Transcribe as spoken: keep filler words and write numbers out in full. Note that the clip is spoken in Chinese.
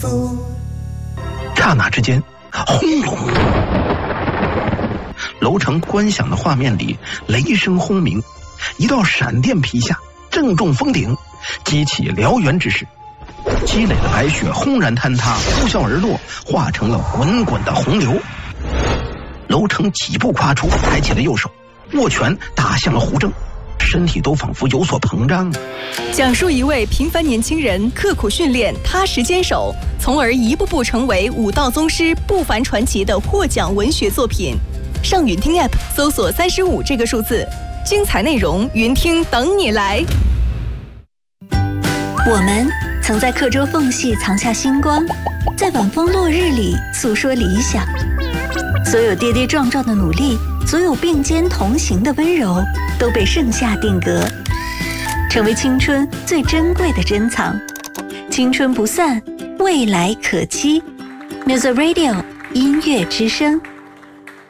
刹那之间，轰隆！楼城观想的画面里，雷声轰鸣，一道闪电劈下，正中峰顶，激起燎原之势。积累的白雪轰然坍塌，呼啸而落，化成了滚滚的洪流。楼城几步跨出，抬起了右手，握拳打向了胡征，身体都仿佛有所膨胀。 讲述一位平凡年轻人刻苦训练、踏实坚守，从而一步步成为武道宗师不凡传奇的获奖文学作品。上云听 App 搜索三十五这个数字，精彩内容云听等你来。 我们曾在课桌缝隙藏下星光，在晚风落日里诉说理想。所有跌跌撞撞的努力，所有并肩同行的温柔，都被盛夏定格，成为青春最珍贵的珍藏。青春不散，未来可期。Music Radio 音乐之声。